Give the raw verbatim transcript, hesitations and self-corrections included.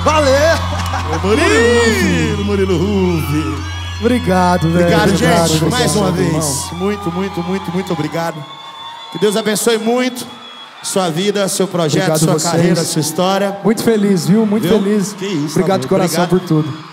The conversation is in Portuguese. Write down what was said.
Valeu! Murilo, Murilo Ruff. Obrigado, velho. Obrigado, gente. Obrigado, Mais uma irmão. vez. Muito, muito, muito, muito obrigado. Que Deus abençoe muito sua vida, seu projeto, Obrigado sua vocês. carreira, sua história. Muito feliz, viu? Muito Viu? feliz. Que isso, Obrigado de amor. coração Obrigado. por tudo.